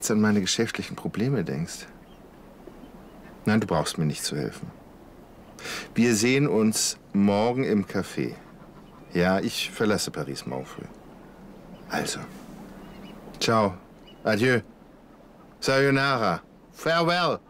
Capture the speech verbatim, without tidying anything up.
an meine geschäftlichen Probleme denkst. Nein, du brauchst mir nicht zu helfen. Wir sehen uns morgen im Café. Ja, ich verlasse Paris morgen früh. Also. Ciao. Adieu. Sayonara. Farewell.